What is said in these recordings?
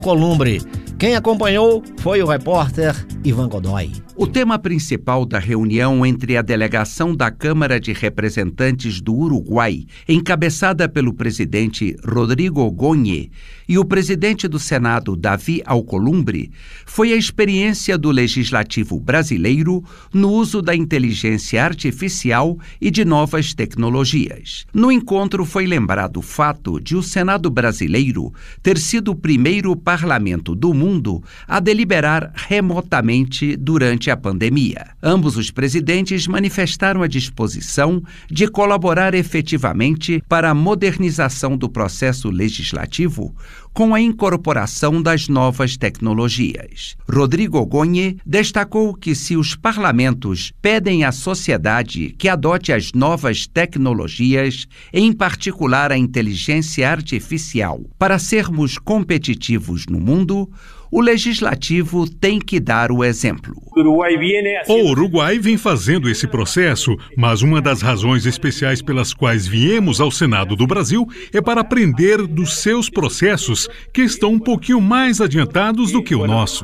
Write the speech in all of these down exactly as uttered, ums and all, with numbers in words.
Alcolumbre. Quem acompanhou foi o repórter Ivan Godoy. O tema principal da reunião entre a delegação da Câmara de Representantes do Uruguai, encabeçada pelo presidente Rodrigo Goñi, e o presidente do Senado, Davi Alcolumbre, foi a experiência do legislativo brasileiro no uso da inteligência artificial e de novas tecnologias. No encontro foi lembrado o fato de o Senado brasileiro ter sido o primeiro parlamento do mundo a deliberar remotamente durante a pandemia. Ambos os presidentes manifestaram a disposição de colaborar efetivamente para a modernização do processo legislativo com a incorporação das novas tecnologias. Rodrigo Goñi destacou que se os parlamentos pedem à sociedade que adote as novas tecnologias, em particular a inteligência artificial, para sermos competitivos no mundo, o legislativo tem que dar o exemplo. O Uruguai vem fazendo esse processo, mas uma das razões especiais pelas quais viemos ao Senado do Brasil é para aprender dos seus processos, que estão um pouquinho mais adiantados do que o nosso.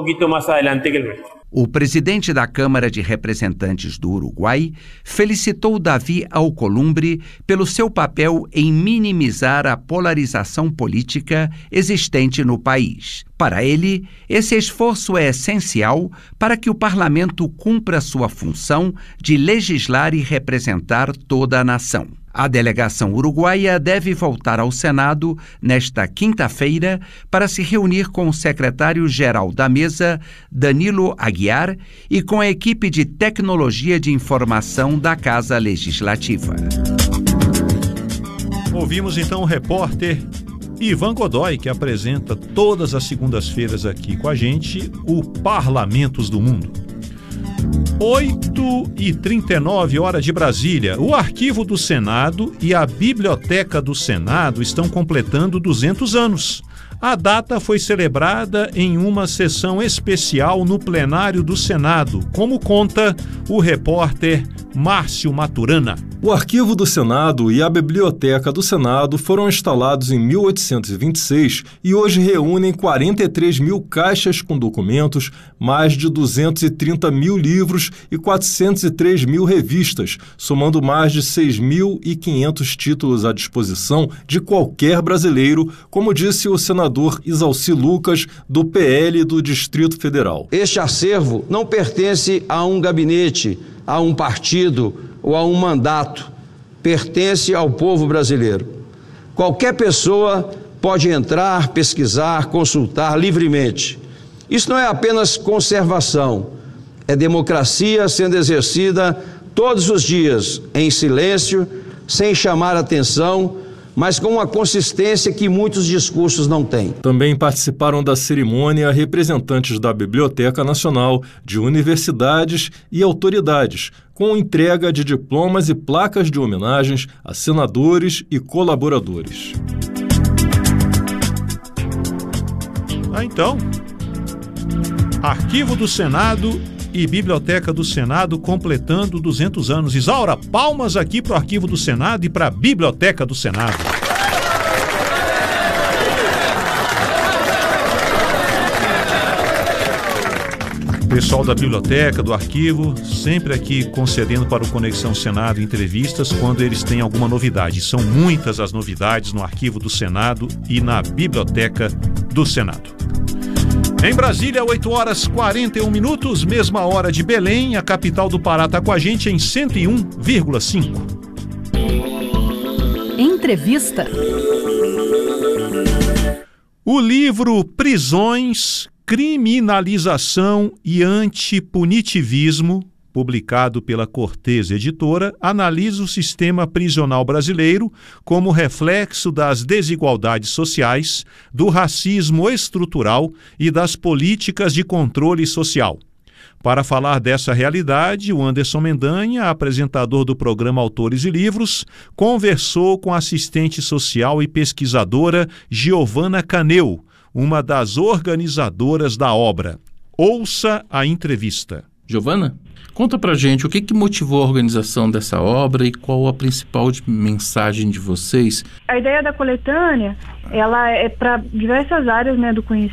O presidente da Câmara de Representantes do Uruguai felicitou Davi Alcolumbre pelo seu papel em minimizar a polarização política existente no país. Para ele, esse esforço é essencial para que o parlamento cumpra sua função de legislar e representar toda a nação. A delegação uruguaia deve voltar ao Senado nesta quinta-feira para se reunir com o secretário-geral da mesa, Danilo Aguiar, e com a equipe de tecnologia de informação da Casa Legislativa. Ouvimos então o repórter Ivan Godoy, que apresenta todas as segundas-feiras aqui com a gente o Parlamentos do Mundo. oito e trinta e nove, hora de Brasília. O Arquivo do Senado e a Biblioteca do Senado estão completando duzentos anos. A data foi celebrada em uma sessão especial no plenário do Senado, como conta o repórter Márcio Maturana. O Arquivo do Senado e a Biblioteca do Senado foram instalados em mil oitocentos e vinte e seis e hoje reúnem quarenta e três mil caixas com documentos, mais de duzentos e trinta mil livros e quatrocentos e três mil revistas, somando mais de seis mil e quinhentos títulos à disposição de qualquer brasileiro, como disse o senador Isalci Lucas, do P L do Distrito Federal. Este acervo não pertence a um gabinete, a um partido ou a um mandato, pertence ao povo brasileiro. Qualquer pessoa pode entrar, pesquisar, consultar livremente. Isso não é apenas conservação, é democracia sendo exercida todos os dias, em silêncio, sem chamar atenção, mas com uma consistência que muitos discursos não têm. Também participaram da cerimônia representantes da Biblioteca Nacional, de universidades e autoridades, com entrega de diplomas e placas de homenagens a senadores e colaboradores. Ah, então, Arquivo do Senado e Biblioteca do Senado completando duzentos anos. Isaura, palmas aqui para o Arquivo do Senado e para a Biblioteca do Senado. Pessoal da Biblioteca, do Arquivo, sempre aqui concedendo para o Conexão Senado entrevistas quando eles têm alguma novidade. São muitas as novidades no Arquivo do Senado e na Biblioteca do Senado. Em Brasília, oito horas e quarenta e um minutos, mesma hora de Belém, a capital do Pará está com a gente em cento e um vírgula cinco. Entrevista. O livro Prisões, Criminalização e Antipunitivismo, publicado pela Cortez Editora, analisa o sistema prisional brasileiro como reflexo das desigualdades sociais, do racismo estrutural e das políticas de controle social. Para falar dessa realidade, o Anderson Mendanha, apresentador do programa Autores e Livros, conversou com a assistente social e pesquisadora Giovana Caneu, uma das organizadoras da obra. Ouça a entrevista. Giovana? Conta pra gente o que, que motivou a organização dessa obra e qual a principal de mensagem de vocês. A ideia da coletânea, ela é para diversas áreas, né, do conhecimento.